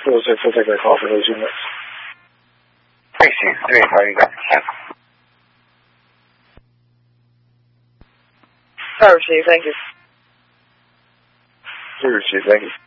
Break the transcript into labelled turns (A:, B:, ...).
A: we'll take a call for those units.
B: Thanks, Chief. Give me a call. You got it.
C: Service Chief, thank you.
A: Service Chief, thank you.